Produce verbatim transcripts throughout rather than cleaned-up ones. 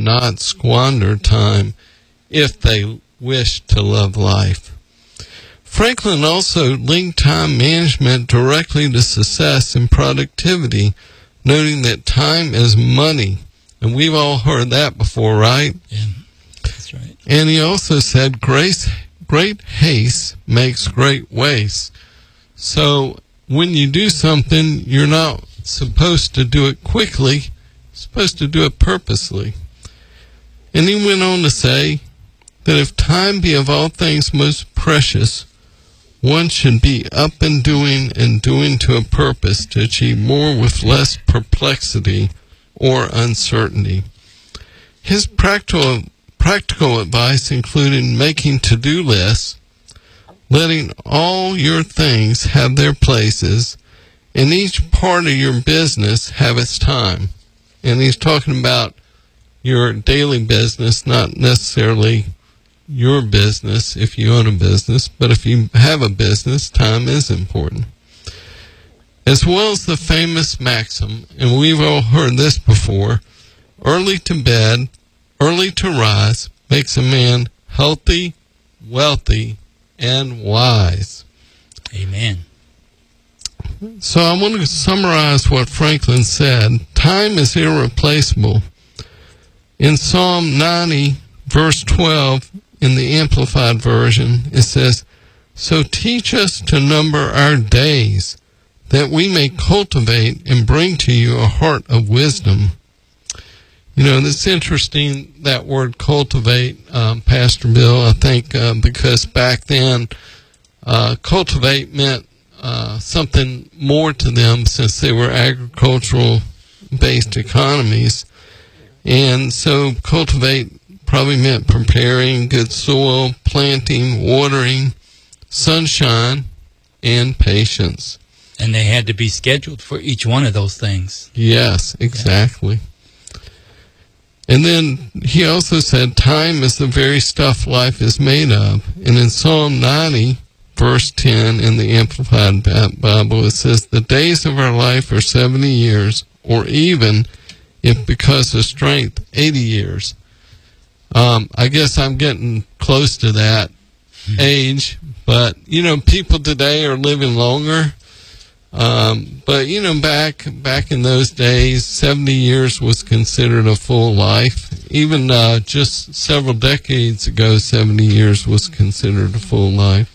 not squander time if they wish to love life. Franklin also linked time management directly to success and productivity, noting that time is money. And we've all heard that before, right? Yeah, that's right. And he also said, Grace, great haste makes great waste. So when you do something, you're not supposed to do it quickly. You're supposed to do it purposely. And he went on to say that if time be of all things most precious, one should be up and doing and doing to a purpose to achieve more with less perplexity or uncertainty. His practical practical advice included making to-do lists, letting all your things have their places, and each part of your business have its time. And he's talking about your daily business, not necessarily your business if you own a business, but if you have a business, time is important. As well as the famous maxim, and we've all heard this before, early to bed, early to rise makes a man healthy, wealthy, and wise. Amen. So I want to summarize what Franklin said. Time is irreplaceable. In Psalm ninety, verse twelve, in the Amplified Version, it says, "So teach us to number our days, that we may cultivate and bring to you a heart of wisdom." You know, it's interesting, that word cultivate, um, Pastor Bill, I think uh, because back then, uh, cultivate meant uh, something more to them since they were agricultural-based economies. And so cultivate probably meant preparing good soil, planting, watering, sunshine, and patience. And they had to be scheduled for each one of those things. Yes, exactly. Yeah. And then he also said, time is the very stuff life is made of. And in Psalm ninety, verse ten in the Amplified Bible, it says, "The days of our life are seventy years, or even, if because of strength, eighty years." Um, I guess I'm getting close to that age, but, you know, people today are living longer. Um, but, you know, back back in those days, seventy years was considered a full life. Even uh, just several decades ago, seventy years was considered a full life.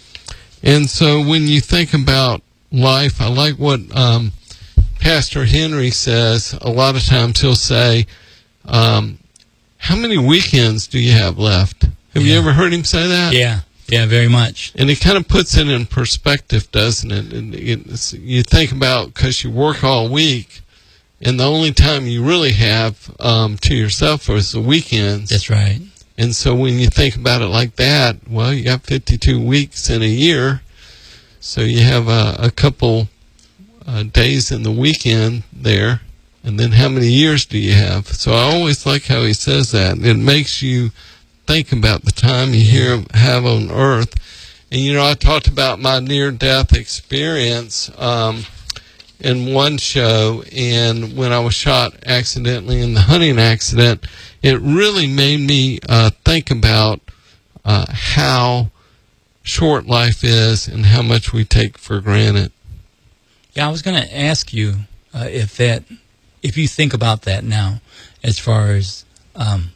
And so when you think about life, I like what um, Pastor Henry says. A lot of times he'll say, um, how many weekends do you have left? Have yeah. you ever heard him say that? Yeah, yeah, very much. And it kind of puts it in perspective, doesn't it? And it's, you think about, because you work all week, and the only time you really have um, to yourself is the weekends. That's right. And so when you think about it like that, well, you got fifty-two weeks in a year, so you have a, a couple uh, days in the weekend there. And then how many years do you have? So I always like how he says that. It makes you think about the time you hear, have on earth. And, you know, I talked about my near-death experience um, in one show, and when I was shot accidentally in the hunting accident, it really made me uh, think about uh, how short life is and how much we take for granted. Yeah, I was going to ask you uh, if that... if you think about that now, as far as um,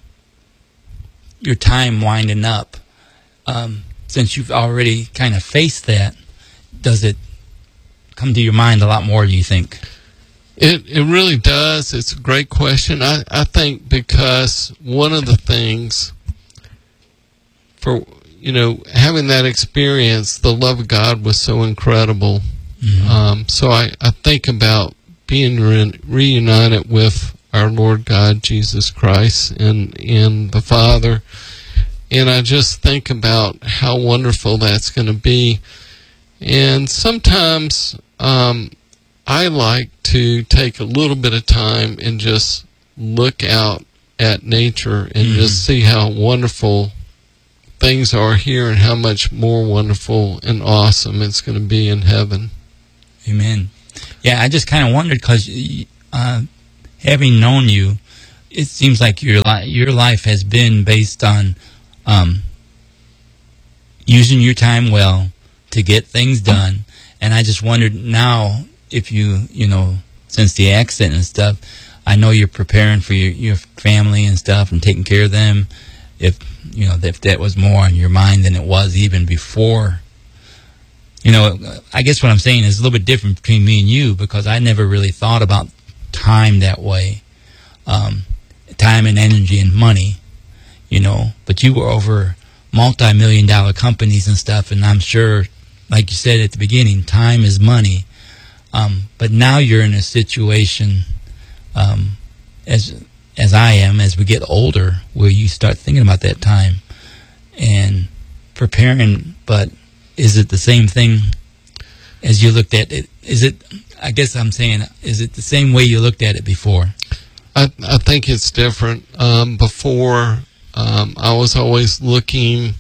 your time winding up, um, since you've already kind of faced that, does it come to your mind a lot more, do you think? It it really does. It's a great question. I, I think because one of the things for, you know, having that experience, the love of God was so incredible. Mm-hmm. Um, so I, I think about being re- reunited with our Lord God, Jesus Christ, and, and the Father. And I just think about how wonderful that's going to be. And sometimes um, I like to take a little bit of time and just look out at nature and mm-hmm. just see how wonderful things are here and how much more wonderful and awesome it's going to be in heaven. Amen. Yeah, I just kind of wondered because uh, having known you, it seems like your li- your life has been based on um, using your time well to get things done. And I just wondered now if you, you know, since the accident and stuff, I know you're preparing for your, your family and stuff and taking care of them. If, you know, if that was more on your mind than it was even before. You know, I guess what I'm saying is a little bit different between me and you, because I never really thought about time that way. Um, time and energy and money, you know. But you were over multi-million dollar companies and stuff, and I'm sure, like you said at the beginning, time is money. Um, but now you're in a situation, um, as as I am, as we get older, where you start thinking about that time and preparing. But is it the same thing as you looked at it? Is it, I guess I'm saying, is it the same way you looked at it before? I, I think it's different. Um, before, um, I was always looking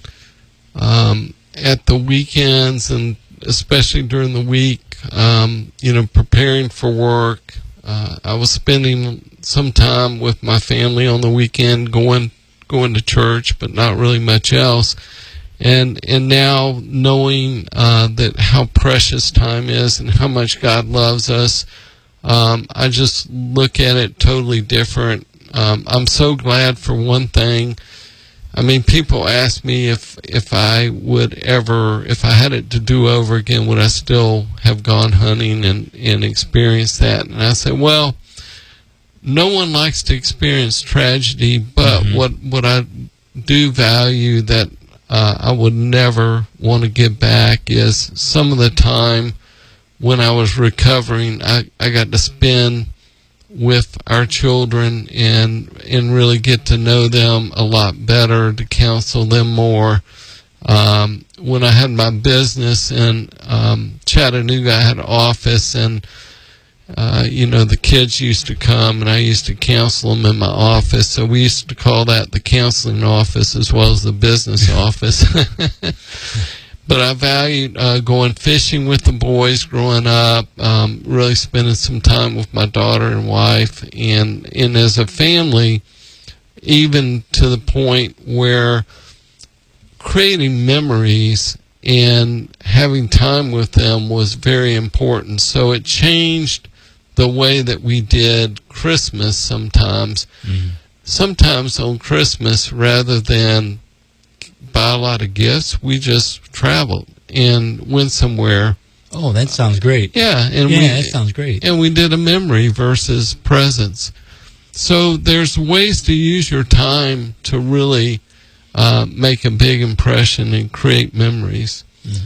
um, at the weekends, and especially during the week, um, you know, preparing for work. Uh, I was spending some time with my family on the weekend, going going to church, but not really much else. And and now knowing uh, that how precious time is and how much God loves us, um, I just look at it totally different. Um, I'm so glad for one thing. I mean, people ask me if if I would ever, if I had it to do over again, would I still have gone hunting and, and experienced that? And I say, well, no one likes to experience tragedy, but mm-hmm. what, what I do value that uh, I would never want to get back is some of the time when I was recovering, I, I got to spend with our children and and really get to know them a lot better, to counsel them more. Um, when I had my business in um, Chattanooga, I had an office, and uh, you know, the kids used to come, and I used to counsel them in my office. So we used to call that the counseling office as well as the business office. But I valued uh, going fishing with the boys growing up, um, really spending some time with my daughter and wife, and, and as a family, even to the point where creating memories and having time with them was very important. So it changed the way that we did Christmas sometimes. Mm-hmm. Sometimes on Christmas, rather than buy a lot of gifts, we just traveled and went somewhere. Oh, that sounds great. Yeah, and yeah, we, that sounds great. And we did a memory versus presents. So there's ways to use your time to really uh, make a big impression and create memories. Mm-hmm.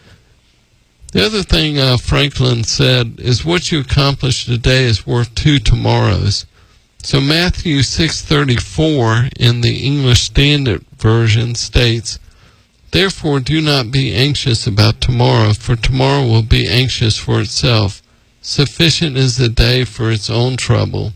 The other thing uh, Franklin said is, what you accomplished today is worth two tomorrows. So Matthew six thirty-four in the English Standard Version states, "Therefore do not be anxious about tomorrow, for tomorrow will be anxious for itself. Sufficient is the day for its own trouble."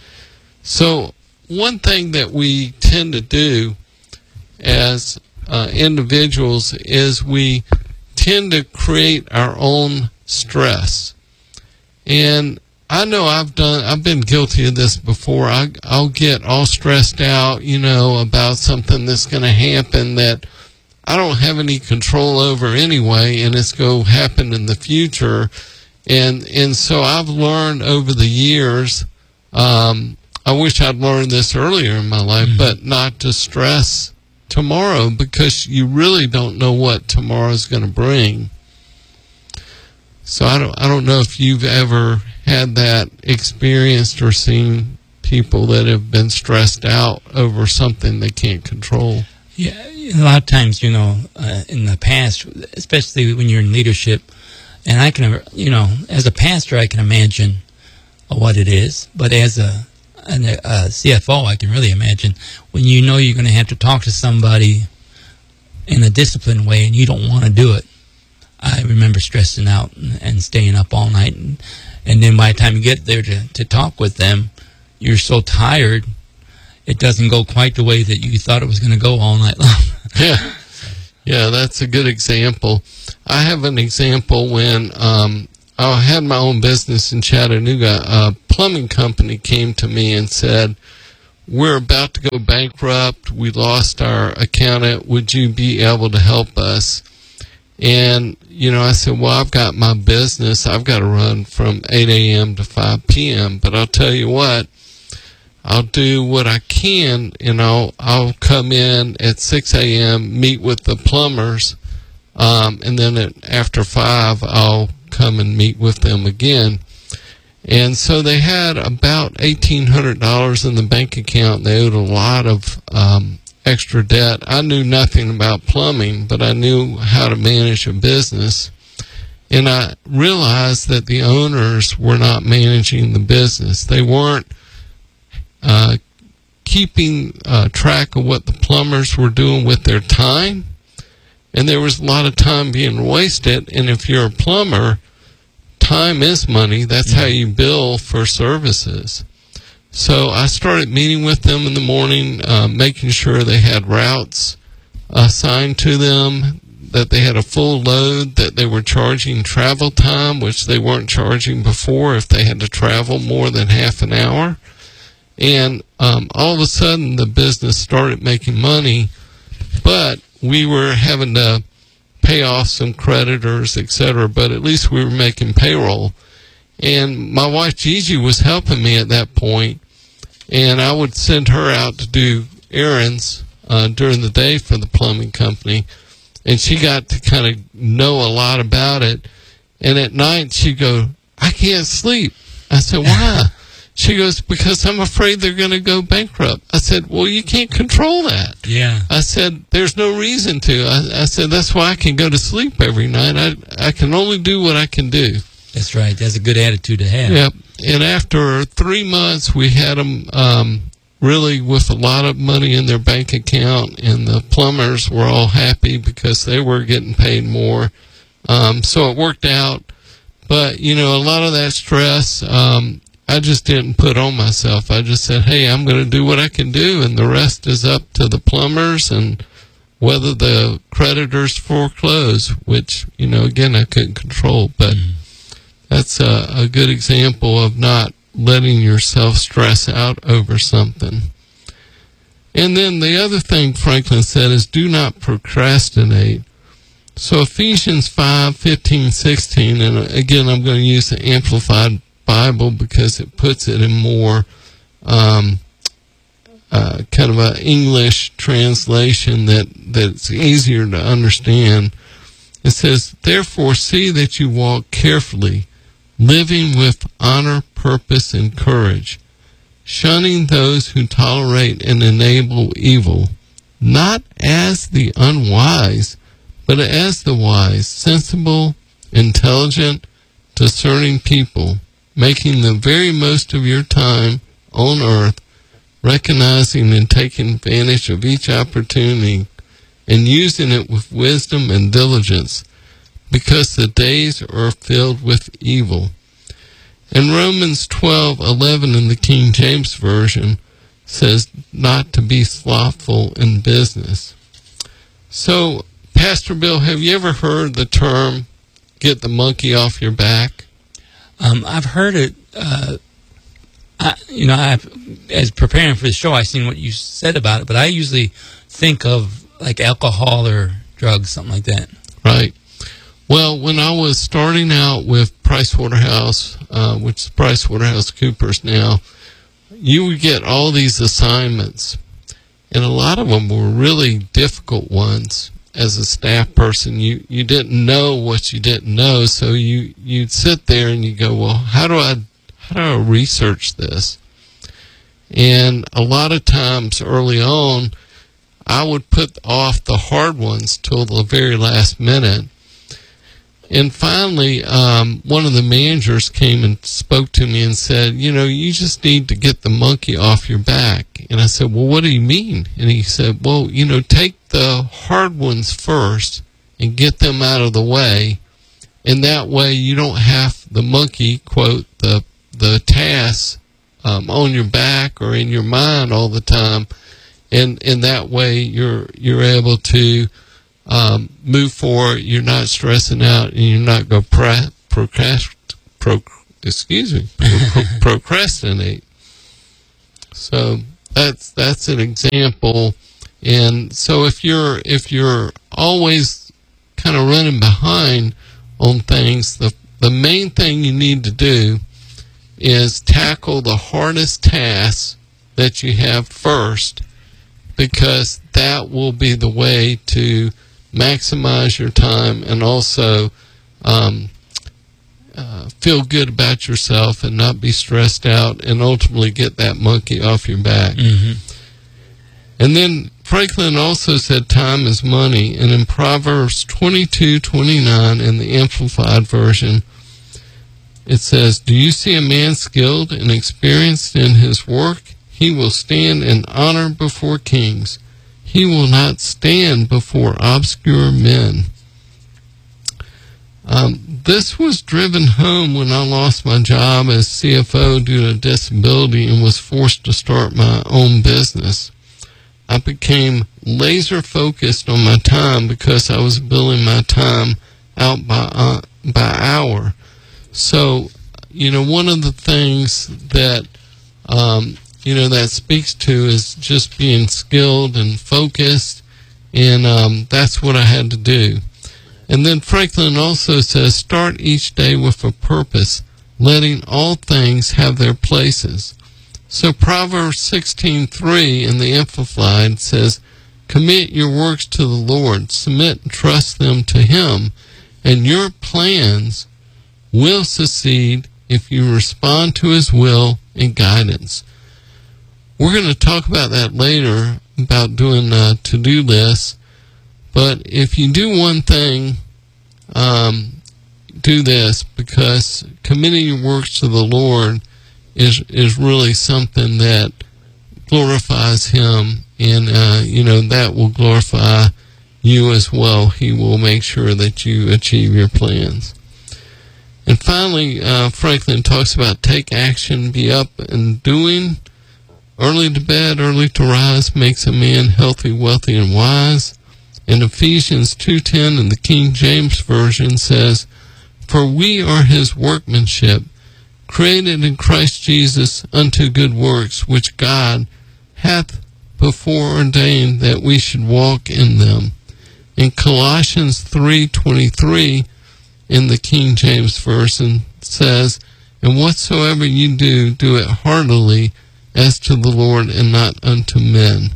So one thing that we tend to do as uh, individuals is we tend to create our own stress. And I know I've done, I've been guilty of this before. I, I'll get all stressed out, you know, about something that's going to happen that I don't have any control over anyway, and it's going to happen in the future. And, and so I've learned over the years, um, I wish I'd learned this earlier in my life, mm-hmm. but not to stress tomorrow, because you really don't know what tomorrow's going to bring. So I don't, I don't know if you've ever had that experienced or seen people that have been stressed out over something they can't control. Yeah, a lot of times, you know, uh, in the past, especially when you're in leadership, and I can, you know, as a pastor, I can imagine what it is, but as a, a, a C F O, I can really imagine when you know you're going to have to talk to somebody in a disciplined way and you don't want to do it. I remember stressing out and, and staying up all night, and, and then by the time you get there to, to talk with them, you're so tired, it doesn't go quite the way that you thought it was going to go all night long. Yeah, yeah, that's a good example. I have an example when um, I had my own business in Chattanooga. A plumbing company came to me and said, we're about to go bankrupt. We lost our accountant. Would you be able to help us? And, you know, I said, well, I've got my business. I've got to run from eight a.m. to five p.m. But I'll tell you what, I'll do what I can, and I'll, I'll come in at six a.m., meet with the plumbers, um, and then at, after five, I'll come and meet with them again. And so they had about eighteen hundred dollars in the bank account. They owed a lot of um, extra debt. I knew nothing about plumbing, but I knew how to manage a business. And I realized that the owners were not managing the business. They weren't uh, keeping uh, track of what the plumbers were doing with their time. And there was a lot of time being wasted. And if you're a plumber, time is money. That's how you bill for services. So I started meeting with them in the morning, uh, making sure they had routes assigned to them, that they had a full load, that they were charging travel time, which they weren't charging before if they had to travel more than half an hour. And um, all of a sudden, the business started making money, but we were having to pay off some creditors, et cetera, but at least we were making payroll. And my wife Gigi was helping me at that point, and I would send her out to do errands uh, during the day for the plumbing company, and she got to kind of know a lot about it. And at night she'd go, I can't sleep. I said, why? She goes, because I'm afraid they're going to go bankrupt. I said, well, you can't control that. Yeah. I said, there's no reason to. I, I said, that's why I can go to sleep every night. I I can only do what I can do. That's right. That's a good attitude to have. Yep. And after three months, we had them um, really with a lot of money in their bank account, and the plumbers were all happy because they were getting paid more. Um, so it worked out. But, you know, a lot of that stress, um, I just didn't put on myself. I just said, hey, I'm going to do what I can do, and the rest is up to the plumbers and whether the creditors foreclose, which, you know, again, I couldn't control. But mm. that's a, a good example of not letting yourself stress out over something. And then the other thing Franklin said is do not procrastinate. So Ephesians five, fifteen, sixteen, and again, I'm going to use the Amplified Bible because it puts it in more um, uh, kind of an English translation that that's easier to understand. It says, therefore see that you walk carefully, living with honor, purpose, and courage, shunning those who tolerate and enable evil, not as the unwise, but as the wise, sensible, intelligent, discerning people, making the very most of your time on earth, recognizing and taking advantage of each opportunity, and using it with wisdom and diligence, because the days are filled with evil. And Romans twelve eleven in the King James Version says not to be slothful in business. So, Pastor Bill, have you ever heard the term, get the monkey off your back? Um, I've heard it, uh, I, you know, I've, as preparing for the show, I've seen what you said about it, but I usually think of like alcohol or drugs, something like that. Right. Well, when I was starting out with Pricewaterhouse, uh, which is PricewaterhouseCoopers now, you would get all these assignments, and a lot of them were really difficult ones. As a staff person, you, you didn't know what you didn't know, so you, you'd sit there and you go, well, how do I how do I research this? And a lot of times early on, I would put off the hard ones till the very last minute. And finally, um, one of the managers came and spoke to me and said, you know, you just need to get the monkey off your back. And I said, well, what do you mean? And he said, well, you know, take the hard ones first and get them out of the way. And that way you don't have the monkey, quote, the the tasks um, on your back or in your mind all the time. And in that way you're you're able to Um, move forward. You're not stressing out, and you're not going to pro- procrast- pro- excuse me, pro- procrastinate. So that's that's an example. And so if you're if you're always kind of running behind on things, the the main thing you need to do is tackle the hardest tasks that you have first, because that will be the way to maximize your time and also um, uh, feel good about yourself and not be stressed out and ultimately get that monkey off your back. Mm-hmm. And then Franklin also said time is money, and in Proverbs twenty-two twenty-nine in the Amplified Version, it says, "Do you see a man skilled and experienced in his work? He will stand in honor before kings. He will not stand before obscure men." Um, this was driven home when I lost my job as C F O due to disability and was forced to start my own business. I became laser focused on my time because I was billing my time out by uh, by hour. So, you know, one of the things that um, you know that speaks to is just being skilled and focused, and um, that's what I had to do. And then Franklin also says, start each day with a purpose, letting all things have their places. So Proverbs sixteen three in the Amplified says, commit your works to the Lord, submit and trust them to Him, and your plans will succeed if you respond to His will and guidance. We're going to talk about that later, about doing a to-do lists, but if you do one thing, um, do this, because committing your works to the Lord is is really something that glorifies Him, and uh, you know that will glorify you as well. He will make sure that you achieve your plans. And finally, uh, Franklin talks about take action, be up and doing. Early to bed, early to rise makes a man healthy, wealthy, and wise. And Ephesians two ten in the King James Version says, "For we are His workmanship, created in Christ Jesus unto good works, which God hath before ordained that we should walk in them." In Colossians three twenty-three in the King James Version says, "And whatsoever you do, do it heartily as to the Lord and not unto men."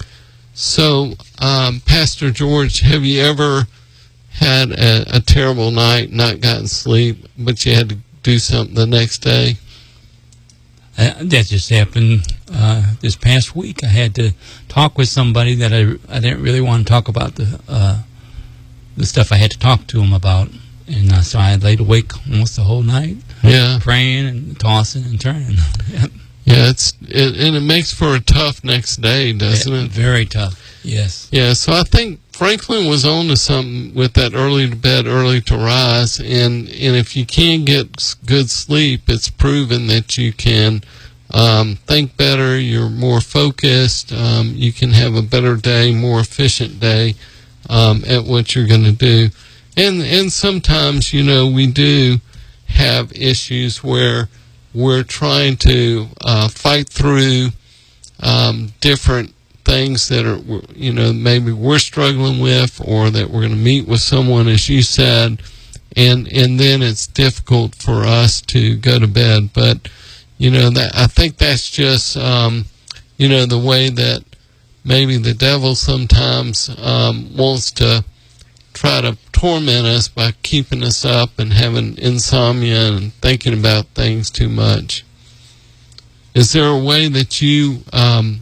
So, um, Pastor George, have you ever had a, a terrible night, not gotten sleep, but you had to do something the next day? Uh, that just happened uh, this past week. I had to talk with somebody that I, I didn't really want to talk about the uh, the stuff I had to talk to him about, and uh, so I laid awake almost the whole night, yeah, praying and tossing and turning. Yep. Yeah, it's it, and it makes for a tough next day, doesn't yeah, it? Very tough. Yes. Yeah. So I think Franklin was on to something with that early to bed, early to rise, and and if you can get good sleep, it's proven that you can um, think better. You're more focused. Um, you can have a better day, more efficient day um, at what you're going to do. And and sometimes, you know, we do have issues where we're trying to uh, fight through um, different things that are, you know, maybe we're struggling with, or that we're going to meet with someone, as you said, and and then it's difficult for us to go to bed. But, you know, that I think that's just, um, you know, the way that maybe the devil sometimes um, wants to try to torment us by keeping us up and having insomnia and thinking about things too much. Is there a way that you um,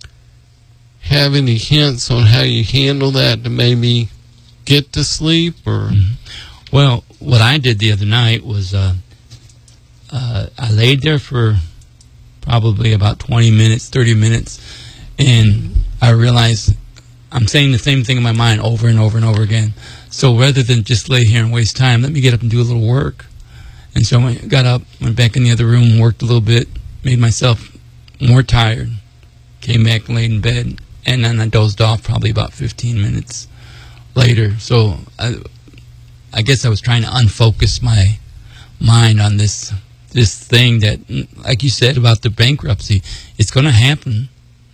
have any hints on how you handle that to maybe get to sleep? Or mm-hmm. Well, what I did the other night was uh, uh, I laid there for probably about twenty minutes, thirty minutes, and I realized I'm saying the same thing in my mind over and over and over again. So rather than just lay here and waste time, let me get up and do a little work. And so I got up, went back in the other room, worked a little bit, made myself more tired, came back and laid in bed, and then I dozed off probably about fifteen minutes later. So I, I guess I was trying to unfocus my mind on this this thing that, like you said about the bankruptcy, it's going to happen.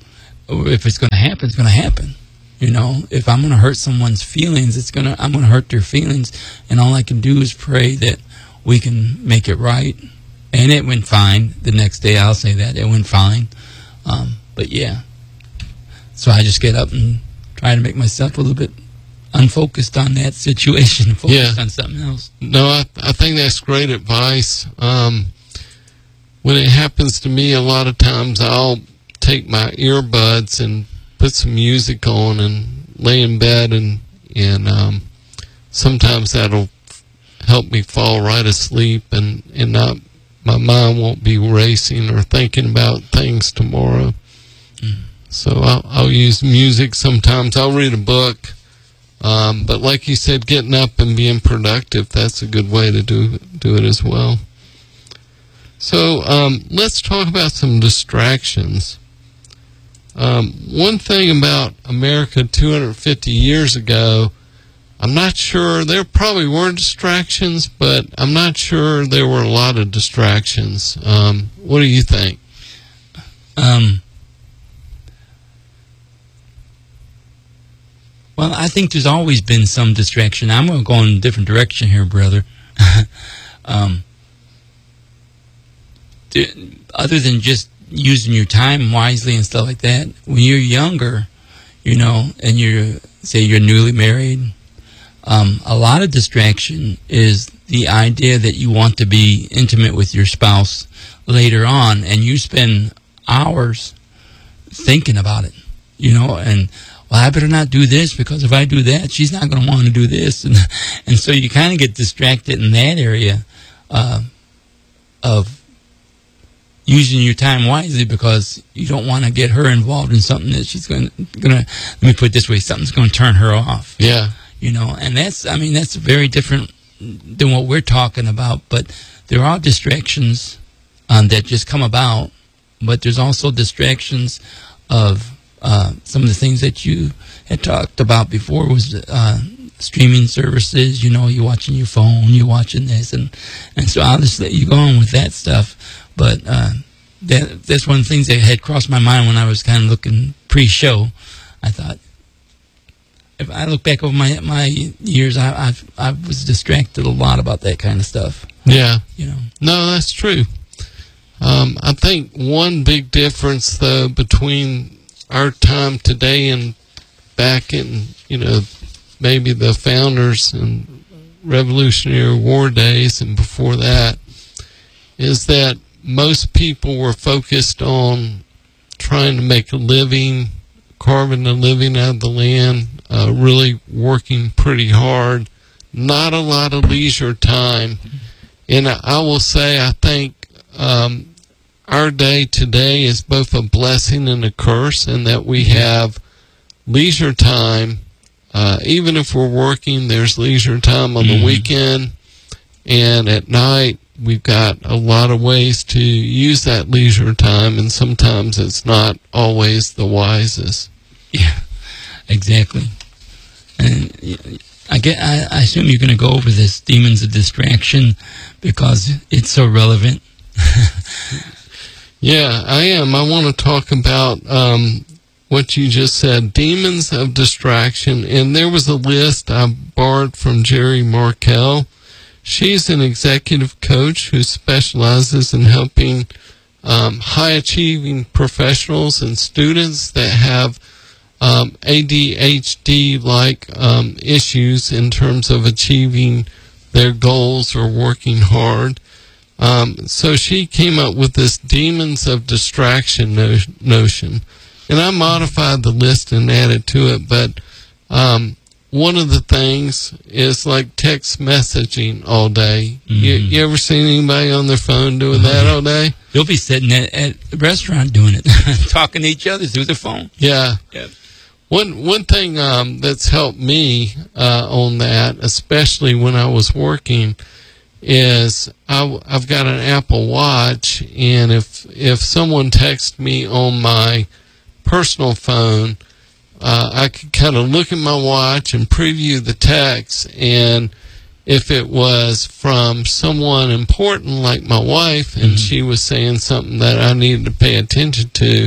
if it's going to happen, it's going to happen. You know, if I'm going to hurt someone's feelings, it's going to, I'm going to hurt their feelings. And all I can do is pray that we can make it right. And it went fine. The next day, I'll say that. It went fine. Um, but yeah. So I just get up and try to make myself a little bit unfocused on that situation, focused yeah. on something else. No, I, I think that's great advice. Um, when it happens to me, a lot of times I'll take my earbuds and put some music on and lay in bed, and and um, sometimes that'll help me fall right asleep, and, and not my mind won't be racing or thinking about things tomorrow. Mm. So I'll, I'll use music sometimes. I'll read a book. Um, but like you said, getting up and being productive, that's a good way to do do it as well. So um, let's talk about some distractions. Um, one thing about America two hundred fifty years ago, I'm not sure, there probably were distractions, but I'm not sure there were a lot of distractions. Um, what do you think? Um. Well, I think there's always been some distraction. I'm going to go in a different direction here, brother. um, other than just using your time wisely and stuff like that, when you're younger, you know, and you're, say you're newly married, um, a lot of distraction is the idea that you want to be intimate with your spouse later on, and you spend hours thinking about it, you know, and well, I better not do this because if I do that, she's not going to want to do this. And and so you kind of get distracted in that area uh, of using your time wisely because you don't want to get her involved in something that she's going to, let me put it this way, something's going to turn her off. Yeah. You know, and that's, I mean, that's very different than what we're talking about. But there are distractions um, that just come about, but there's also distractions of Uh, some of the things that you had talked about before was uh, streaming services. You know, you're watching your phone, you're watching this, and, and so I'll just let you go on with that stuff. But uh, that, that's one of the things that had crossed my mind when I was kind of looking pre-show. I thought, if I look back over my my years, I I, I was distracted a lot about that kind of stuff. Yeah. You know. No, that's true. Um, I think one big difference, though, between our time today and back in, you know, maybe the founders and Revolutionary War days and before that, is that most people were focused on trying to make a living, carving a living out of the land, uh, really working pretty hard, not a lot of leisure time. And I, I will say, I think um, our day today is both a blessing and a curse in that we have leisure time. Uh, even if we're working, there's leisure time on the mm-hmm. weekend. And at night, we've got a lot of ways to use that leisure time, and sometimes it's not always the wisest. Yeah, exactly. And I, get, I, I assume you're going to go over this demons of distraction because it's so relevant. Yeah, I am. I want to talk about um, what you just said, demons of distraction. And there was a list I borrowed from Jerry Markell. She's an executive coach who specializes in helping um, high-achieving professionals and students that have um, A D H D-like um, issues in terms of achieving their goals or working hard. Um, so she came up with this demons of distraction no- notion, and I modified the list and added to it. But um, one of the things is like text messaging all day. Mm-hmm. You, you ever seen anybody on their phone doing that all day? They'll be sitting at, at the restaurant doing it, talking to each other through their phone. Yeah. Yep. One one thing um, that's helped me uh, on that, especially when I was working, is I, I've got an Apple Watch, and if if someone texts me on my personal phone, uh, I could kind of look at my watch and preview the text, and if it was from someone important like my wife and mm-hmm. she was saying something that I needed to pay attention to,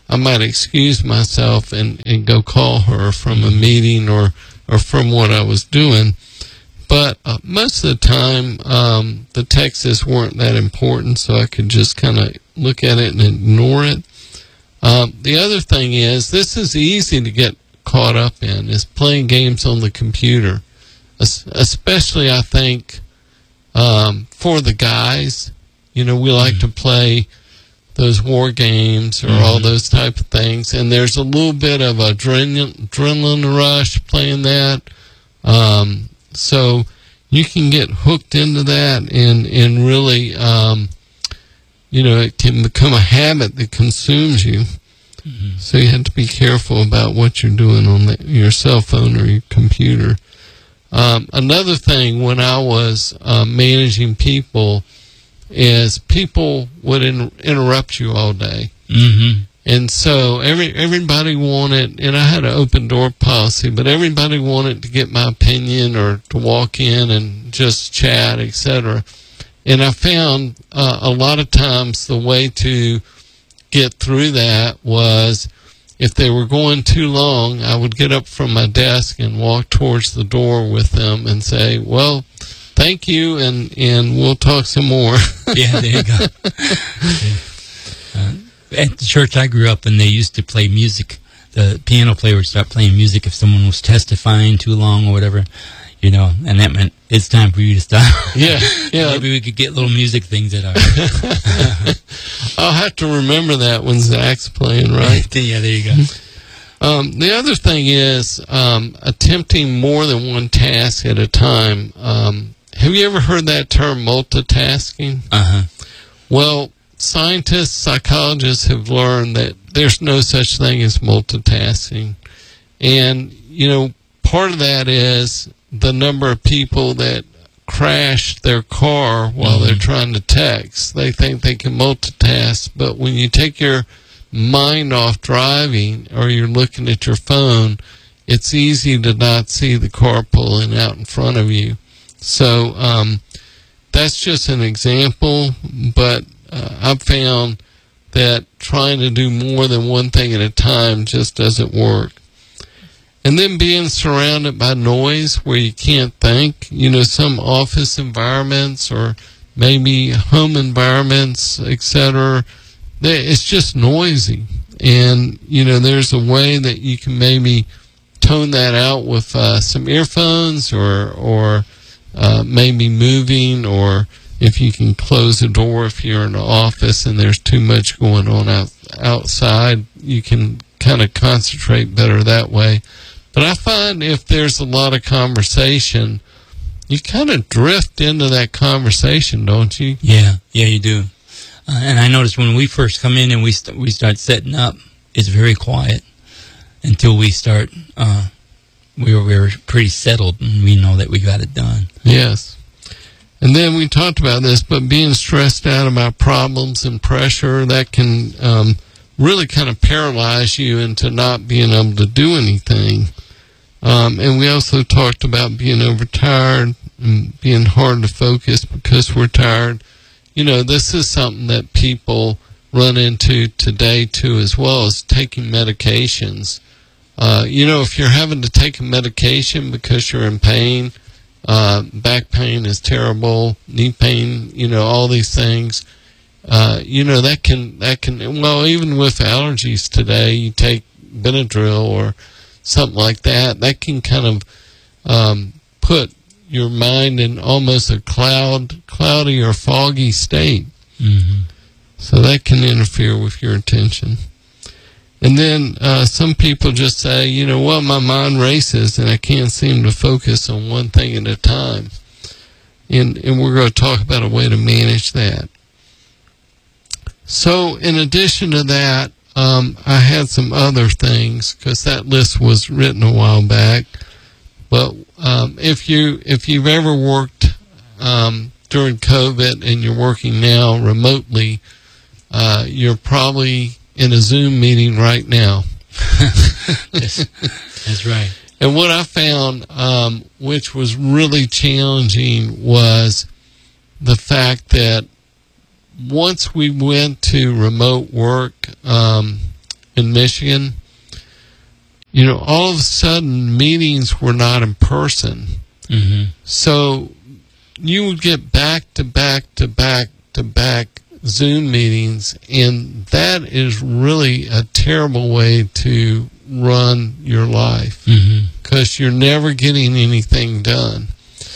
I might excuse myself and, and go call her from a meeting or, or from what I was doing. But uh, most of the time, um, the texts weren't that important, so I could just kind of look at it and ignore it. Um, the other thing is, this is easy to get caught up in, is playing games on the computer. Es- especially, I think, um, for the guys. You know, we like mm-hmm. to play those war games or mm-hmm. all those type of things, and there's a little bit of adrenaline, adrenaline rush playing that. Um, so you can get hooked into that and, and really, um, you know, it can become a habit that consumes you. Mm-hmm. So you have to be careful about what you're doing on the, your cell phone or your computer. Um, another thing, when I was uh, managing people, is people would in, interrupt you all day. Mm-hmm. And so every everybody wanted, and I had an open door policy, but everybody wanted to get my opinion or to walk in and just chat, et cetera. And I found uh, a lot of times the way to get through that was, if they were going too long, I would get up from my desk and walk towards the door with them and say, well, thank you, and, and we'll talk some more. Yeah, there you go. Yeah. Uh, at the church I grew up in, they used to play music. The piano player would start playing music if someone was testifying too long or whatever, you know, and that meant it's time for you to stop. Yeah, yeah. Maybe we could get little music things at our... I'll have to remember that when Zach's playing, right? Yeah, there you go. Um, the other thing is um, attempting more than one task at a time. Um, have you ever heard that term, multitasking? Uh-huh. Well, scientists, psychologists have learned that there's no such thing as multitasking. And, you know, part of that is the number of people that crash their car while mm-hmm. they're trying to text. They think they can multitask, but when you take your mind off driving or you're looking at your phone, it's easy to not see the car pulling out in front of you. So um, that's just an example, but uh, I've found that trying to do more than one thing at a time just doesn't work. And then being surrounded by noise where you can't think. You know, some office environments or maybe home environments, et cetera, it's just noisy. And, you know, there's a way that you can maybe tone that out with uh, some earphones or, or uh, maybe moving, or if you can close the door if you're in the office and there's too much going on out, outside, you can kind of concentrate better that way. But I find if there's a lot of conversation, you kind of drift into that conversation, don't you? Yeah, yeah, you do. Uh, and I noticed when we first come in and we st- we start setting up, it's very quiet until we start. Uh, we were we were pretty settled, and we know that we got it done. Yes. And then we talked about this, but being stressed out about problems and pressure, that can um, really kind of paralyze you into not being able to do anything. Um, and we also talked about being overtired and being hard to focus because we're tired. You know, this is something that people run into today, too, as well as taking medications. Uh, you know, if you're having to take a medication because you're in pain, uh, back pain is terrible, knee pain, you know, all these things, uh, you know, that can, that can, well, even with allergies today, you take Benadryl or something like that, that can kind of um, put your mind in almost a cloud, cloudy or foggy state. Mm-hmm. So that can interfere with your attention. And then uh, some people just say, you know what, my mind races and I can't seem to focus on one thing at a time. And, and we're going to talk about a way to manage that. So in addition to that, um, I had some other things because that list was written a while back. But um, if you if you've ever worked um, during COVID and you're working now remotely, uh, you're probably in a Zoom meeting right now. Yes, that's right. And what I found, um, which was really challenging, was the fact that once we went to remote work, um, in Michigan, you know, all of a sudden meetings were not in person. Mm-hmm. So you would get back to back to back to back Zoom meetings, and that is really a terrible way to run your life, because mm-hmm. you're never getting anything done.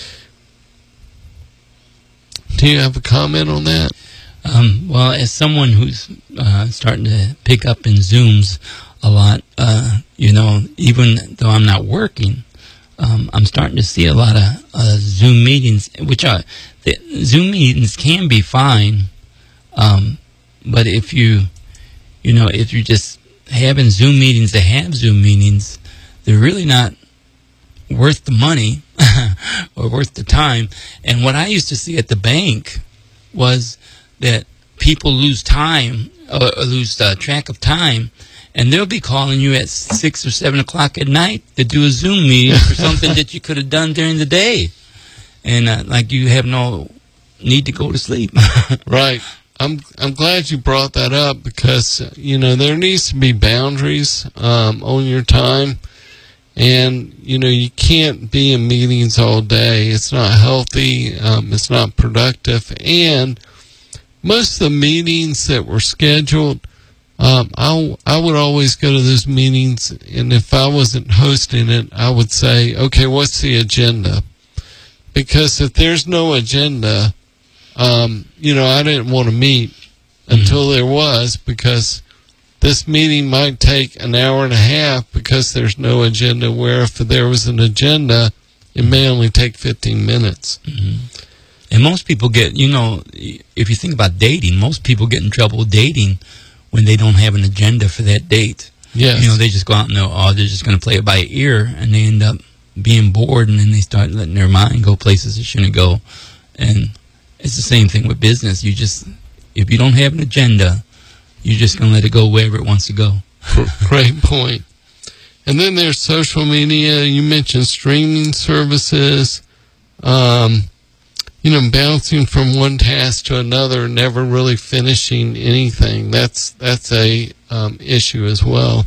Do you have a comment on that? Um, well, as someone who's uh, starting to pick up in Zooms a lot, uh, you know, even though I'm not working, um, I'm starting to see a lot of uh, Zoom meetings, which are, the Zoom meetings can be fine, um, but if you, you know, if you're just having Zoom meetings to have Zoom meetings, they're really not worth the money or worth the time. And what I used to see at the bank was that people lose time, or lose uh, track of time, and they'll be calling you at six or seven o'clock at night to do a Zoom meeting for something that you could have done during the day, and uh, like you have no need to go to sleep. Right. I'm I'm glad you brought that up, because uh, you know, there needs to be boundaries um, on your time, and you know, you can't be in meetings all day. It's not healthy. Um, it's not productive, and most of the meetings that were scheduled, um, I, I would always go to those meetings, and if I wasn't hosting it, I would say, okay, what's the agenda? Because if there's no agenda, um, you know, I didn't want to meet until mm-hmm. there was, because this meeting might take an hour and a half because there's no agenda, where if there was an agenda, it may only take fifteen minutes. Mm-hmm. And most people get, you know, if you think about dating, most people get in trouble dating when they don't have an agenda for that date. Yes. You know, they just go out and know, oh, they're just going to play it by ear, and they end up being bored, and then they start letting their mind go places it shouldn't go. And it's the same thing with business. You just, if you don't have an agenda, you're just going to let it go wherever it wants to go. Great point. And then there's social media. You mentioned streaming services. Um... You know, bouncing from one task to another, never really finishing anything. That's that's a um, issue as well.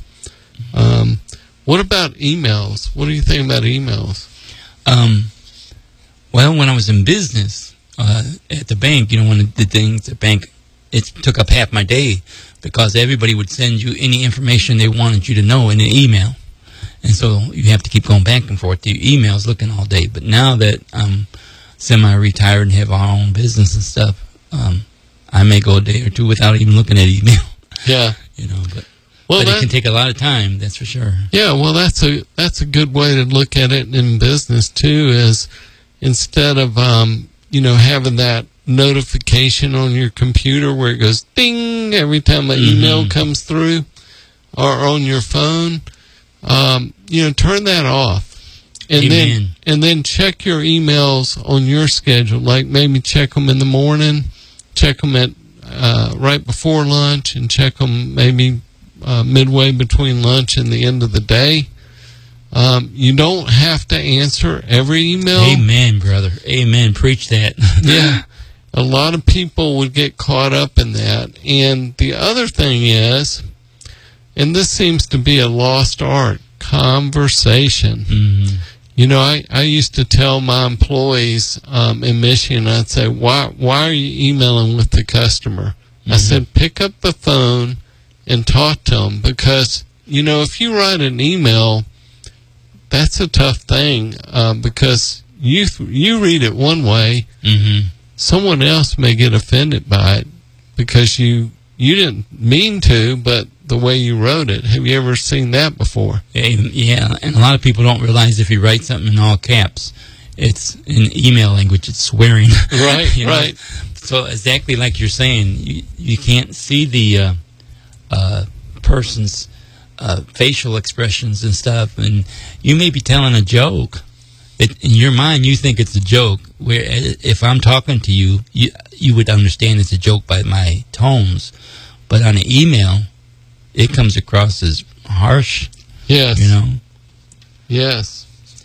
Um, what about emails? What do you think about emails? Um, well, when I was in business uh, at the bank, you know, one of the things at the bank, it took up half my day, because everybody would send you any information they wanted you to know in an email. And so you have to keep going back and forth to your emails looking all day. But now that I'm semi-retired and have our own business and stuff, um, I may go a day or two without even looking at email. Yeah. You know, but, well, but that, it can take a lot of time, that's for sure. Yeah, well, that's a that's a good way to look at it in business, too, is instead of, um, you know, having that notification on your computer where it goes ding every time an mm-hmm. email comes through, or on your phone, um, you know, turn that off. And Amen. then and then check your emails on your schedule. Like maybe check them in the morning, check them at uh, right before lunch, and check them maybe uh, midway between lunch and the end of the day. Um, you don't have to answer every email. Amen, brother. Amen. Preach that. Yeah. A lot of people would get caught up in that. And the other thing is, and this seems to be a lost art, conversation. Mm-hmm. You know, I, I used to tell my employees um, in Michigan, I'd say, why why are you emailing with the customer? Mm-hmm. I said, pick up the phone and talk to them, because, you know, if you write an email, that's a tough thing, uh, because you you read it one way, mm-hmm. someone else may get offended by it because you you didn't mean to, but the way you wrote it. Have you ever seen that before? Yeah, and a lot of people don't realize if you write something in all caps, it's in email language, it's swearing. Right, you know? right. So exactly like you're saying, you, you can't see the uh, uh, person's uh, facial expressions and stuff, and you may be telling a joke. It, in your mind, you think it's a joke, where if I'm talking to you, you, you would understand it's a joke by my tones. But on an email, it comes across as harsh. Yes. You know? Yes.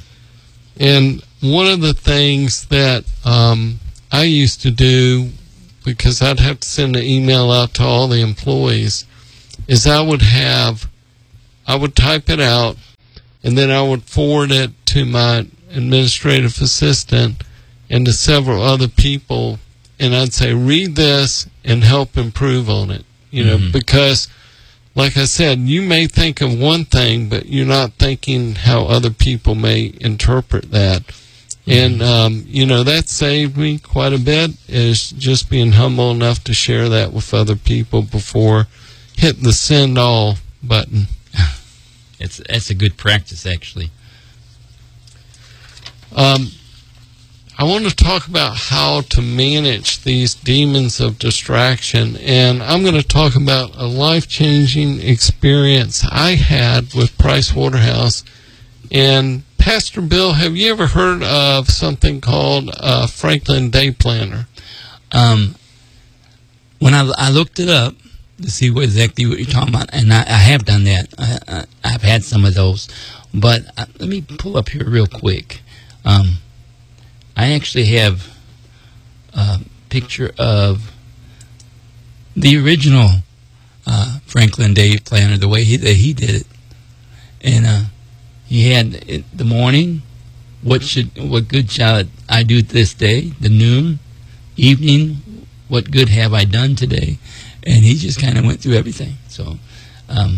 And one of the things that um, I used to do, because I'd have to send an email out to all the employees, is I would have, I would type it out, and then I would forward it to my administrative assistant and to several other people, and I'd say, read this and help improve on it. You know, mm-hmm. because, like I said, you may think of one thing, but you're not thinking how other people may interpret that. Mm-hmm. And, um, you know, that saved me quite a bit, is just being humble enough to share that with other people before hitting the send all button. It's, that's a good practice, actually. Um, I want to talk about how to manage these demons of distraction, and I'm going to talk about a life-changing experience I had with Price Waterhouse. And Pastor Bill, have you ever heard of something called uh, Franklin Day Planner? Um, when I, I looked it up to see what exactly what you're talking about, and I, I have done that. I, I, I've had some of those, but uh, let me pull up here real quick. Um, I actually have a picture of the original uh, Franklin Day Planner, the way he, that he did it. And uh, he had it, the morning, what should, what good shall I do this day? The noon, evening, what good have I done today? And he just kind of went through everything. So um,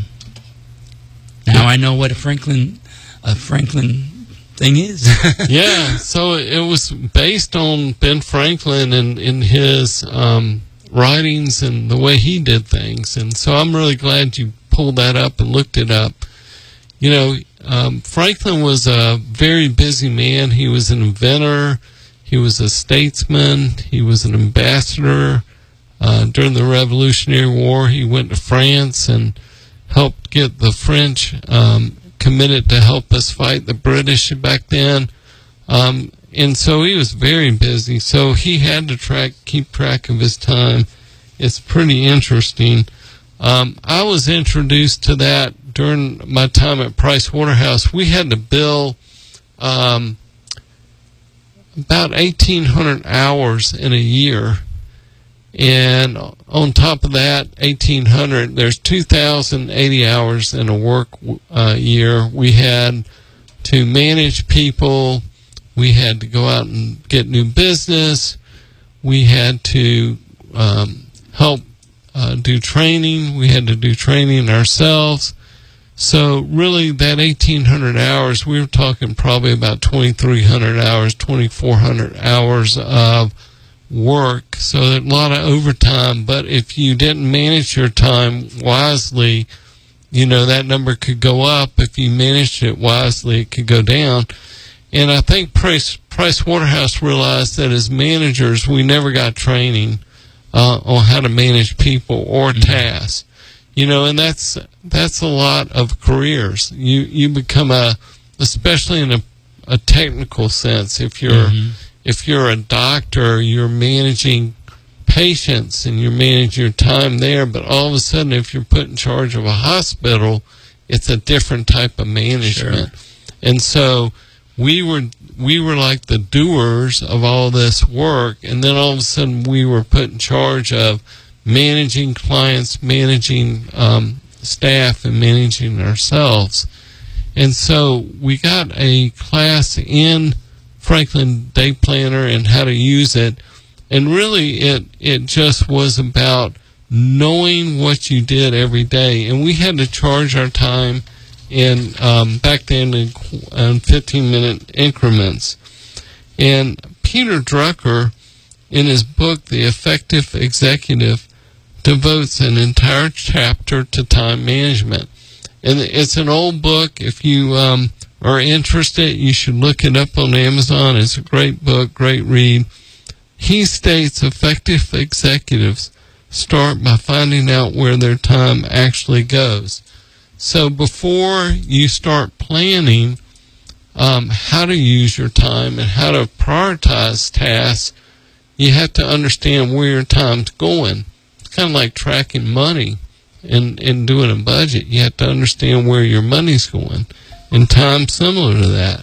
now I know what a Franklin, a Franklin thing is. Yeah, so it was based on Ben Franklin and in his um, writings and the way he did things. And so I'm really glad you pulled that up and looked it up. You know, um, Franklin was a very busy man. He was an inventor. He was a statesman. He was an ambassador. Uh, during the Revolutionary War, he went to France and helped get the French um, committed to help us fight the British back then. Um, and so he was very busy. So he had to track, keep track of his time. It's pretty interesting. Um, I was introduced to that during my time at Price Waterhouse. We had to bill um, about eighteen hundred hours in a year. And on top of that, eighteen hundred, there's two thousand eighty hours in a work uh, year. We had to manage people. We had to go out and get new business. We had to um, help uh, do training. We had to do training ourselves. So really, that eighteen hundred hours, we were talking probably about twenty-three hundred hours, twenty-four hundred hours of work, so a lot of overtime. But if you didn't manage your time wisely, you know, that number could go up. If you managed it wisely, it could go down. And I think Price, Price Waterhouse realized that as managers, we never got training uh, on how to manage people or mm-hmm. tasks. You know, and that's that's a lot of careers. You you become a, especially in a, a technical sense, if you're mm-hmm. If you're a doctor, you're managing patients and you're managing your time there, but all of a sudden, if you're put in charge of a hospital, it's a different type of management. Sure. And so we were we were like the doers of all this work, and then all of a sudden we were put in charge of managing clients, managing um, staff, and managing ourselves. And so we got a class in Franklin Day Planner and how to use it, and really it it just was about knowing what you did every day. And we had to charge our time in um, back then in, in fifteen minute increments. And Peter Drucker, in his book The Effective Executive, devotes an entire chapter to time management. And it's an old book. If you um, are interested, you should look it up on Amazon. It's a great book, great read. He states effective executives start by finding out where their time actually goes. So before you start planning um, how to use your time and how to prioritize tasks, you have to understand where your time's going. It's kind of like tracking money and, and doing a budget. You have to understand where your money's going. And time similar to that.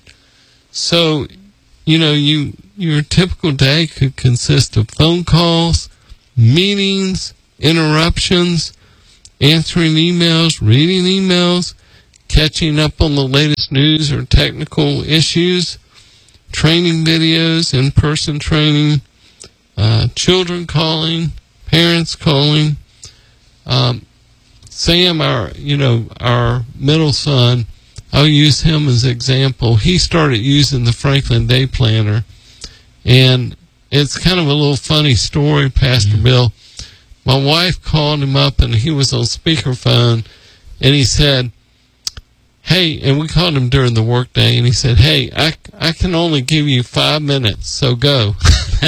So, you know, you your typical day could consist of phone calls, meetings, interruptions, answering emails, reading emails, catching up on the latest news or technical issues, training videos, in-person training, uh, children calling, parents calling. Um, Sam, our, you know, our middle son, I'll use him as an example. He started using the Franklin Day Planner, and it's kind of a little funny story, Pastor mm-hmm. Bill. My wife called him up, and he was on speakerphone, and he said, hey, and we called him during the workday, and he said, hey, I, I can only give you five minutes, so go.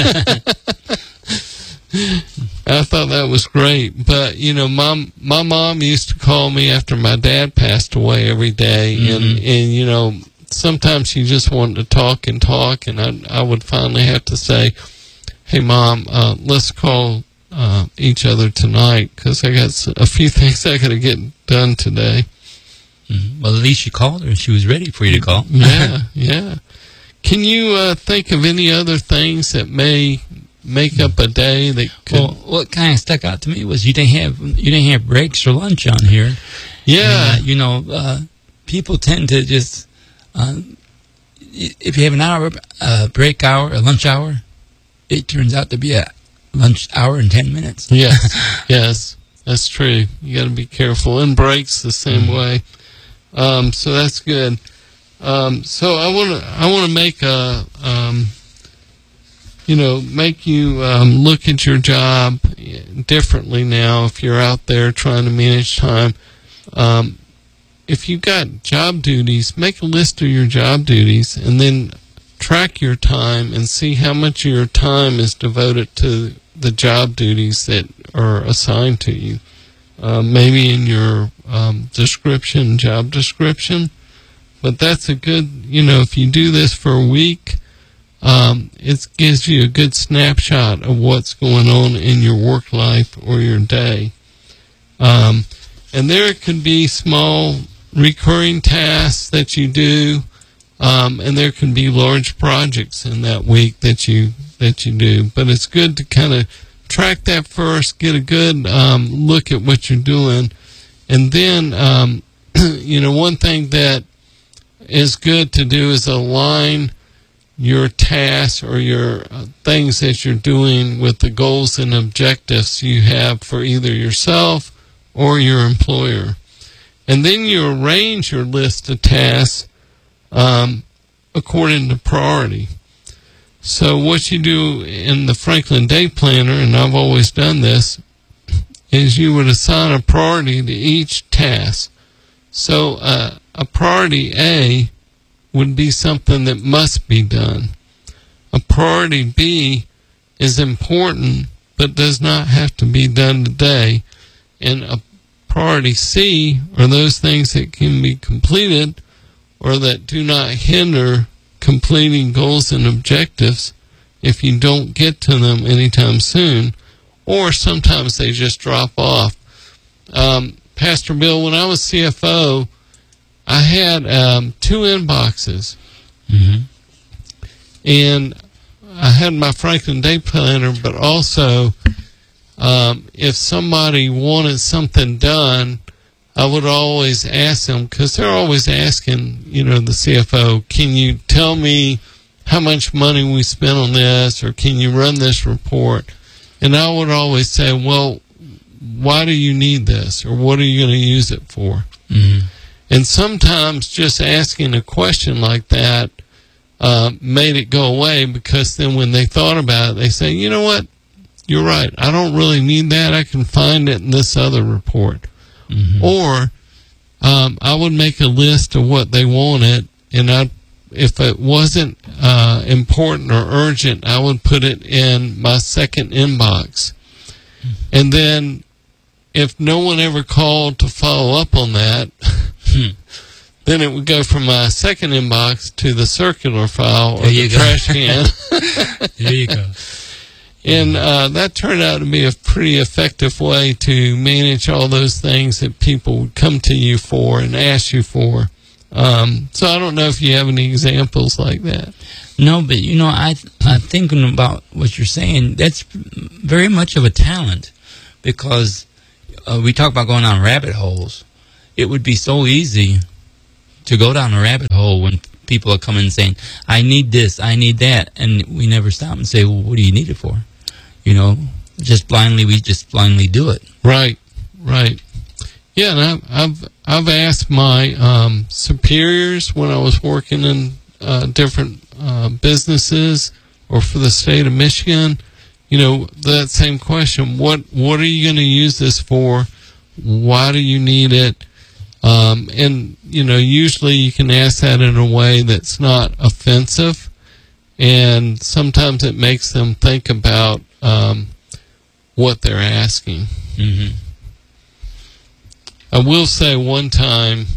I thought that was great. But, you know, my, my mom used to call me after my dad passed away every day, mm-hmm. and, and, you know, sometimes she just wanted to talk and talk, and I, I would finally have to say, hey, Mom, uh, let's call uh, each other tonight, because I got a few things I got to get done today. Mm-hmm. Well, at least you called her. She was ready for you to call. Yeah, yeah. Can you uh, think of any other things that may make up a day that could... Well, what kind of stuck out to me was you didn't have you didn't have breaks or lunch on here. Yeah. And, uh, you know, uh, people tend to just... Uh, if you have an hour uh, break hour, a lunch hour, it turns out to be a lunch hour and ten minutes. Yes, yes, that's true. You got to be careful. And breaks the same mm-hmm. way. Um, so that's good. Um, so I want to I want to make a um, you know make you um, look at your job differently now. If you're out there trying to manage time, um, if you've got job duties, make a list of your job duties, and then track your time and see how much of your time is devoted to the job duties that are assigned to you. Uh, maybe in your um, description, job description. But that's a good, you know, if you do this for a week, um, it gives you a good snapshot of what's going on in your work life or your day. Um, and there could be small recurring tasks that you do, um, and there can be large projects in that week that you that you do. But it's good to kind of track that first, get a good um, look at what you're doing, and then um, you know one thing that is good to do is align your tasks or your uh, things that you're doing with the goals and objectives you have for either yourself or your employer. And then you arrange your list of tasks um, according to priority. So what you do in the Franklin Day Planner, and I've always done this, is you would assign a priority to each task. So uh, a priority A would be something that must be done. A priority B is important but does not have to be done today. And a priority C are those things that can be completed or that do not hinder completing goals and objectives if you don't get to them anytime soon, or sometimes they just drop off. Um, Pastor Bill, when I was C F O, I had um, two inboxes, mm-hmm. and I had my Franklin Day Planner, but also um, if somebody wanted something done, I would always ask them, because they're always asking, you know, the C F O, can you tell me how much money we spent on this, or can you run this report? And I would always say, well, why do you need this, or what are you going to use it for? Mm-hmm. And sometimes just asking a question like that uh, made it go away, because then when they thought about it, they say, you know what, you're right, I don't really need that, I can find it in this other report. Mm-hmm. Or um, I would make a list of what they wanted, and I, if it wasn't uh, important or urgent, I would put it in my second inbox. Mm-hmm. And then if no one ever called to follow up on that, hmm. then it would go from my second inbox to the circular file or the go. trash can. There you go. And uh, that turned out to be a pretty effective way to manage all those things that people would come to you for and ask you for. Um, so I don't know if you have any examples like that. No, but, you know, I, I'm thinking about what you're saying. That's very much of a talent, because uh, we talk about going down rabbit holes. It would be so easy to go down a rabbit hole when people are coming and saying, I need this, I need that, and we never stop and say, well, what do you need it for? You know, just blindly, we just blindly do it. Right, right. Yeah, and I've I've, I've asked my um, superiors when I was working in uh, different uh, businesses or for the state of Michigan, you know, that same question. What what are you going to use this for? Why do you need it? Um, and, you know, usually you can ask that in a way that's not offensive, and sometimes it makes them think about um, what they're asking. Mm-hmm. I will say one time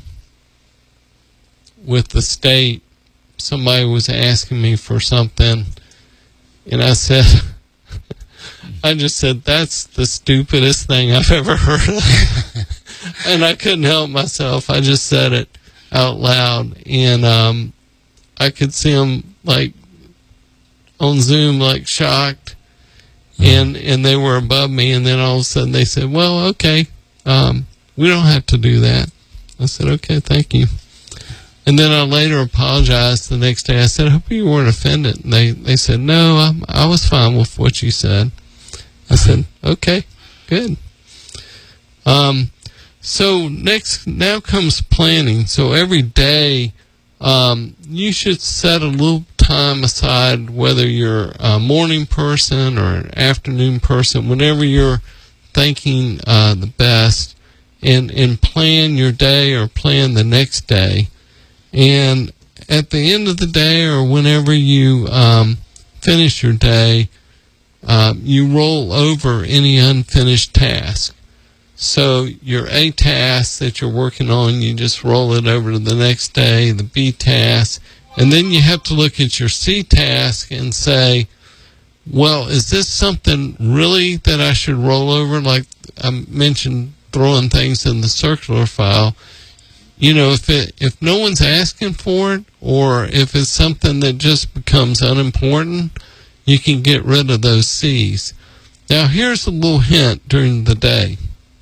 with the state, somebody was asking me for something, and I said, I just said, that's the stupidest thing I've ever heard of. And I couldn't help myself. I just said it out loud. And um, I could see them, like, on Zoom, like, shocked. And and they were above me. And then all of a sudden they said, well, okay, um, we don't have to do that. I said, okay, thank you. And then I later apologized the next day. I said, I hope you weren't offended. And they, they said, no, I, I was fine with what you said. I said, okay, good. Um, so next, now comes planning. So every day, um, you should set a little time aside, whether you're a morning person or an afternoon person, whenever you're thinking uh, the best, and, and plan your day or plan the next day. And at the end of the day, or whenever you um, finish your day, um, you roll over any unfinished task. So your A task that you're working on, you just roll it over to the next day, the B task, and then you have to look at your C task and say, well, is this something really that I should roll over? Like I mentioned, throwing things in the circular file. You know, if it, if no one's asking for it, or if it's something that just becomes unimportant, you can get rid of those C's. Now, here's a little hint during the day.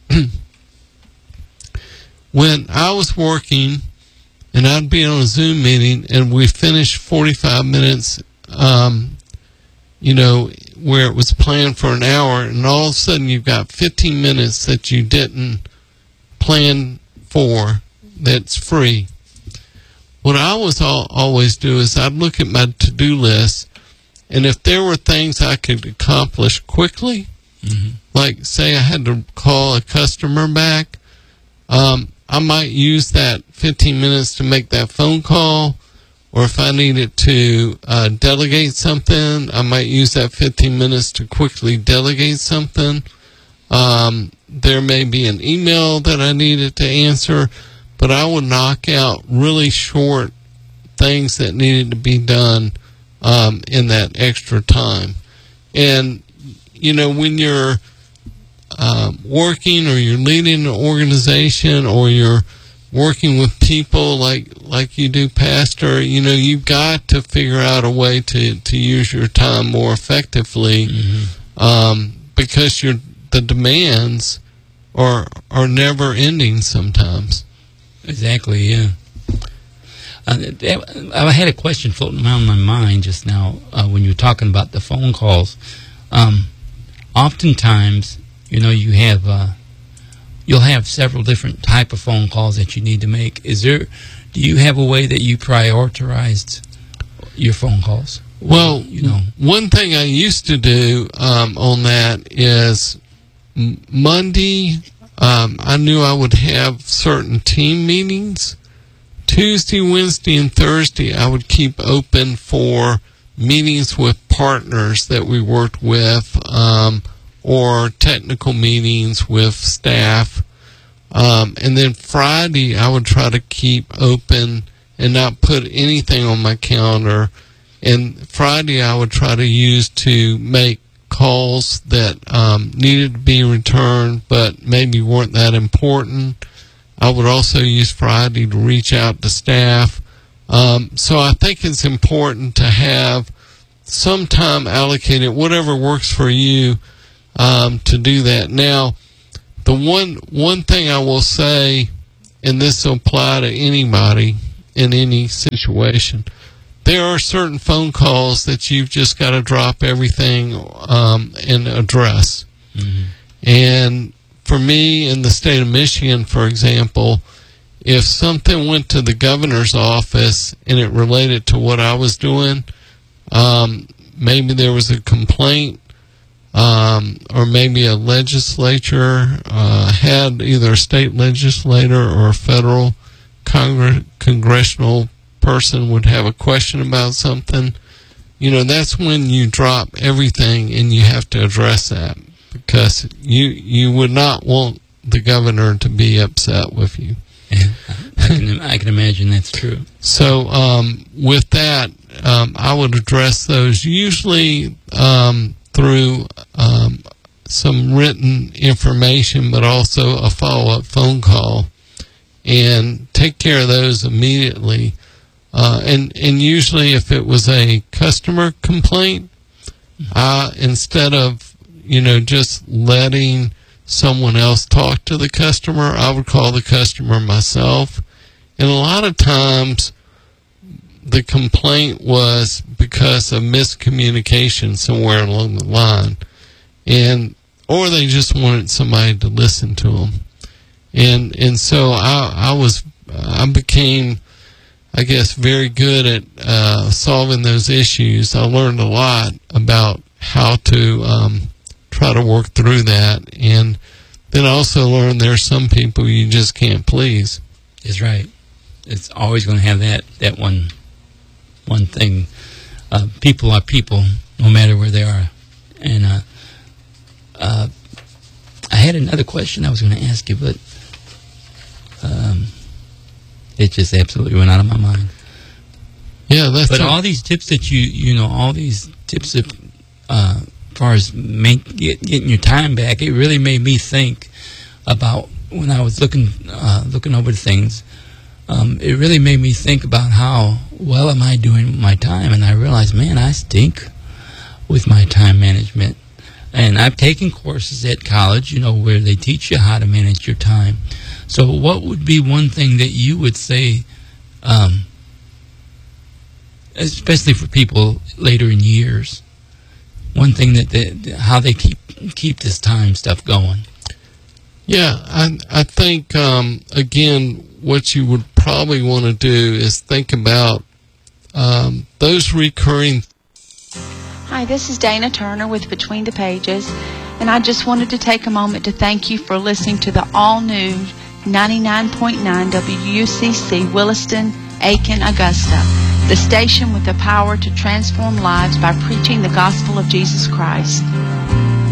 When I was working, and I'd be on a Zoom meeting, and we finished forty-five minutes, um, you know, where it was planned for an hour, and all of a sudden you've got fifteen minutes that you didn't plan for that's free. What I was all, always do is I'd look at my to-do list, and if there were things I could accomplish quickly, mm-hmm. like say I had to call a customer back, um, I might use that fifteen minutes to make that phone call, or if I needed to uh, delegate something, I might use that fifteen minutes to quickly delegate something. Um, there may be an email that I needed to answer, but I would knock out really short things that needed to be done um, in that extra time. And, you know, when you're um, working or you're leading an organization or you're working with people like like you do, Pastor, you know, you've got to figure out a way to, to use your time more effectively, mm-hmm. um, because you're, the demands are are never ending sometimes. Exactly, yeah. Uh, I had a question floating around my mind just now uh, when you were talking about the phone calls. Um, oftentimes, you know, you have uh, you'll have several different type of phone calls that you need to make. Is there? Do you have a way that you prioritized your phone calls? Well, you know, one thing I used to do um, on that is Monday. Um, I knew I would have certain team meetings. Tuesday, Wednesday, and Thursday, I would keep open for meetings with partners that we worked with, um, or technical meetings with staff. Um, and then Friday, I would try to keep open and not put anything on my calendar. And Friday, I would try to use to make calls that um, needed to be returned but maybe weren't that important. I would also use Friday to reach out to staff. Um, so I think it's important to have some time allocated, whatever works for you, um, to do that. Now, the one one thing I will say, and this will apply to anybody in any situation, there are certain phone calls that you've just got to drop everything um, and address. Mm-hmm. And for me, in the state of Michigan, for example, if something went to the governor's office and it related to what I was doing, um, maybe there was a complaint, um, or maybe a legislature uh, had either a state legislator or a federal congr- congressional person would have a question about something, you know, that's when you drop everything and you have to address that, because you you would not want the governor to be upset with you. Yeah, I can I can imagine that's true. So um, with that, um, I would address those usually um, through um, some written information, but also a follow-up phone call, and take care of those immediately. Uh, and, and usually if it was a customer complaint, uh, instead of, you know, just letting someone else talk to the customer, I would call the customer myself. And a lot of times the complaint was because of miscommunication somewhere along the line, and or they just wanted somebody to listen to them. And and so I I was I became, I guess, very good at uh, solving those issues. I learned a lot about how to um, try to work through that, and then I also learned there's some people you just can't please. That's right. It's always going to have that that one one thing. Uh, people are people, no matter where they are. And uh, uh, I had another question I was going to ask you, but um, it just absolutely went out of my mind. Yeah, that's. But a- all these tips that you you know, all these tips that, uh, as far as make, get, getting your time back, it really made me think about when I was looking uh, looking over things. Um, it really made me think about how well am I doing with my time, and I realized, man, I stink with my time management. And I've taken courses at college, you know, where they teach you how to manage your time. So what would be one thing that you would say, um, especially for people later in years, one thing that they, how they keep keep this time stuff going? Yeah, I I think um, again, what you would probably want to do is think about um, those recurring. Hi, this is Dana Turner with Between the Pages, and I just wanted to take a moment to thank you for listening to the all-new ninety-nine point nine W U C C Williston, Aiken, Augusta, the station with the power to transform lives by preaching the gospel of Jesus Christ.